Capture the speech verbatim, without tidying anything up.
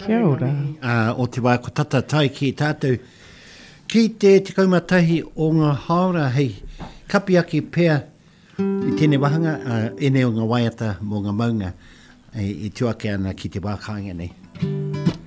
Kia ora. Uh, o te wā ko tata tai ki tātou. Ki te te kaumatahi o ngā haora hei kapi ake pēr i tēnei wahanga, uh, ene o ngā waiata mō ngā maunga i, i tuake ana ki te wākāinga nei.